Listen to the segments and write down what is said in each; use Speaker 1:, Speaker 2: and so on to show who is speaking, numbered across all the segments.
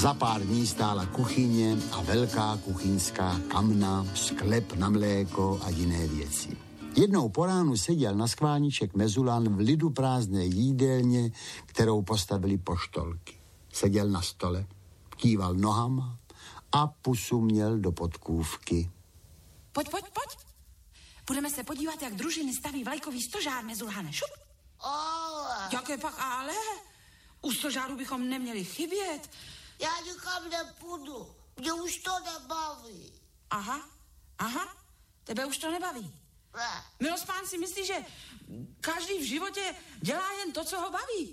Speaker 1: Za pár dní stála kuchyně a velká kuchyňská kamna, sklep na mléko a jiné věci. Jednou po ránu seděl na skváníček Mezulán v lidu prázdné jídelně, kterou postavili poštolky. Seděl na stole, kýval nohama a pusu měl do podkůvky.
Speaker 2: Pojď. Budeme se podívat, jak družiny staví vlajkový stožár, Mezuláne. Šup.
Speaker 3: Ale.
Speaker 2: Jaké pak ale? U stožáru bychom neměli chybět.
Speaker 3: Já nikam nepůjdu. Mě už to nebaví.
Speaker 2: Aha. Tebe už to nebaví.
Speaker 3: Ne.
Speaker 2: Milospán si myslí, že každý v životě dělá jen to, co ho baví.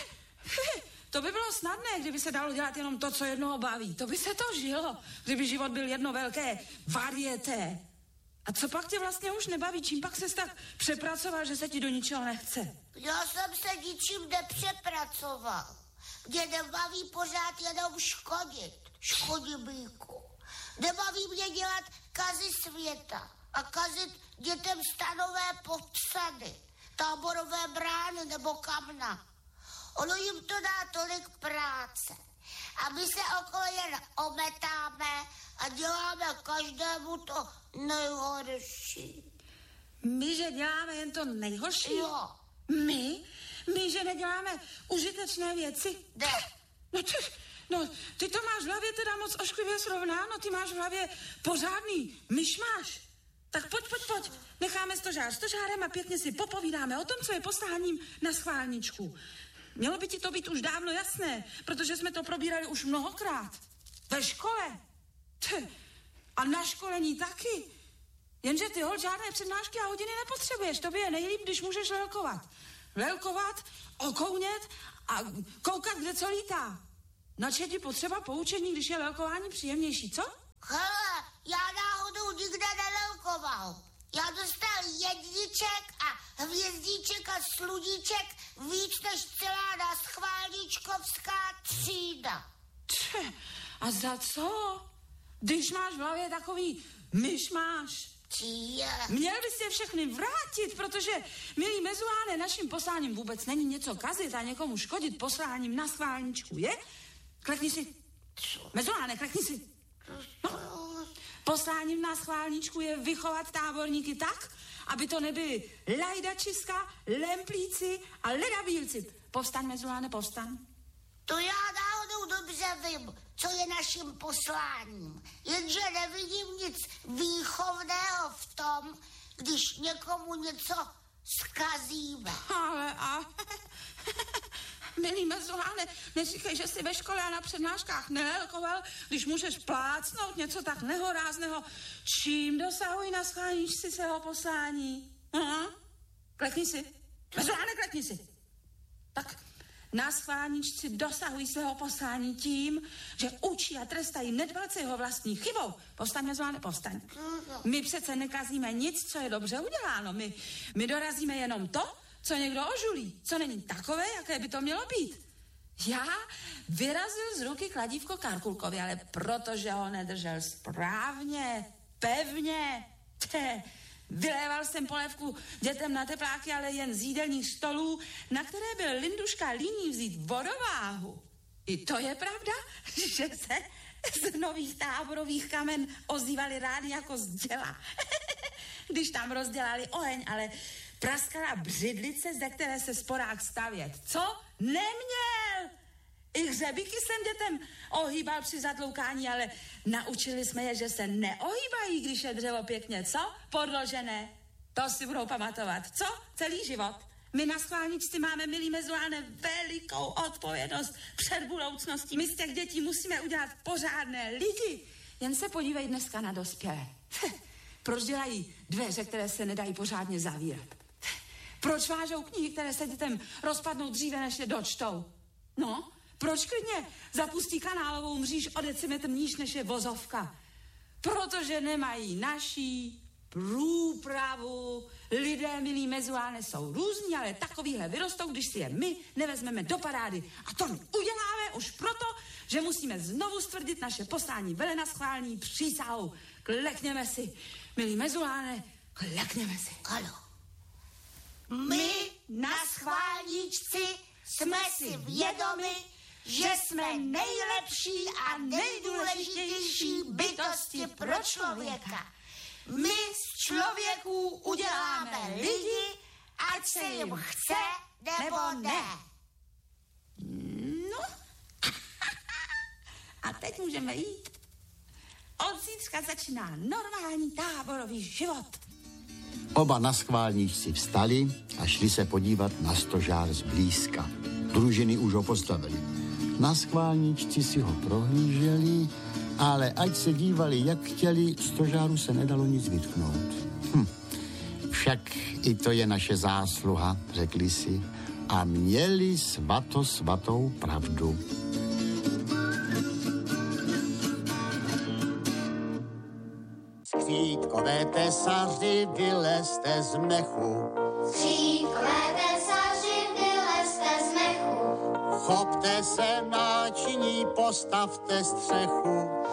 Speaker 2: To by bylo snadné, kdyby se dalo dělat jenom to, co jednoho baví. To by se to žilo, kdyby život byl jedno velké varieté. A co pak tě vlastně už nebaví? Čím pak ses tak přepracoval, že se ti do ničeho nechce?
Speaker 3: Já jsem se ničím nepřepracoval. Mě nebaví pořád jenom škodit. Škodibíku. Nebaví mě dělat kazy světa a kazit dětem stanové podsady, táborové brány nebo kamna. Ono jim to dá tolik práce. A my se okolo jen ometáme a děláme každému to nejhorší.
Speaker 2: My, že děláme jen to nejhorší?
Speaker 3: Jo.
Speaker 2: My, že neděláme užitečné věci?
Speaker 3: Ne.
Speaker 2: Ty to máš v hlavě teda moc ošklivě srovnáno, ty máš v hlavě pořádný myšmáš. Tak pojď, necháme stožárem a pěkně si popovídáme o tom, co je posláním na schválničku. Mělo by ti to být už dávno jasné, protože jsme to probírali už mnohokrát. Ve škole. A na školení taky. Jenže ty hol žádné přednášky a hodiny nepotřebuješ. Tobě je nejlíp, když můžeš lelkovat, okounět a koukat, kde co lítá. Nač je ti potřeba poučení, když je lelkování příjemnější, co?
Speaker 3: Hele, já náhodou nikde nelelkoval. Já dostal jedniček a hvězdíček a sludíček víc než celá naschválničkovská třída.
Speaker 2: A za co? Když máš v hlavě takový myšmáš. Měl bys je všechny vrátit, protože, milý Mezuláne, naším posláním vůbec není něco kazit a někomu škodit posláním na schválničku, je? Klekni si. Mezuláne, klekni si. No. Posláním na schválničku je vychovat táborníky tak, aby to nebyli lajdačiska, lemplíci a ledabílci. Povstaň, Mezuláne, povstaň.
Speaker 3: To já náhodou dobře vím, co je naším posláním. Jenže nevidím nic výchovného v tom, když někomu něco zkazíme.
Speaker 2: Ale milý Mezuláne, neříkej, že jsi ve škole a na přednáškách nelelkoval, když můžeš plácnout něco tak nehorázného. Čím dosahují na schválničce svého poslání? Klekni si. Mezuláne, klekni si. Tak na schválničci dosahují svého poslání tím, že učí a trestají nedbalce jeho vlastní chybou. Povstaň, Mezuláne, povstaň. My přece nekazíme nic, co je dobře uděláno. My dorazíme jenom to, co někdo ožulí, co není takové, jaké by to mělo být. Já vyrazil z ruky kladívko Karkulkovi, ale protože ho nedržel správně, pevně, vyléval jsem polévku dětem na tepláky, ale jen z jídelních stolů, na které byl Linduška líný vzít vodováhu. I to je pravda, že se z nových táborových kamen ozývaly rány jako z děla. Když tam rozdělali oheň, ale praskala břidlice, ze které se sporák stavět. Co? Neměl! I hřebíky jsem dětem ohýbal při zatloukání, ale naučili jsme je, že se neohýbají, když je dřevo pěkně, co? Podložené. To si budou pamatovat. Co? Celý život. My na schválničci máme, milý Mezuláne, velikou odpovědnost před budoucností. My z těch dětí musíme udělat pořádné lidi. Jen se podívej dneska na dospělé. Proč dělají dveře, které se nedají pořádně zavírat? Proč vážou knihy, které se dětem rozpadnou dříve, než je dočtou? No, proč klidně zapustí kanálovou mříž o decimetr níž, než je vozovka? Protože nemají naší průpravu. Lidé, milí Mezuláne, jsou různí, ale takovýhle vyrostou, když si je my nevezmeme do parády. A to my uděláme už proto, že musíme znovu stvrdit naše poslání velenaschvální přísahou. Klekněme si, milí Mezuláne, klekněme si.
Speaker 3: Ano. My na schválničci jsme si vědomi, že jsme nejlepší a nejdůležitější bytosti pro člověka. My z člověků uděláme lidi, ať se jim chce nebo ne.
Speaker 2: No, a teď můžeme jít. Od zítřka začíná normální táborový život.
Speaker 1: Oba naschválníčci vstali a šli se podívat na stožár zblízka. Družiny už ho postavili. Naschválníčci si ho prohlíželi, ale ať se dívali, jak chtěli, stožáru se nedalo nic vytknout. Však i to je naše zásluha, řekli si, a měli svatou pravdu. Skřítkové tesaři, vylezte z mechu.
Speaker 4: Skřítkové tesaři, vylezte z mechu.
Speaker 1: Chopte se náčiní, postavte střechu.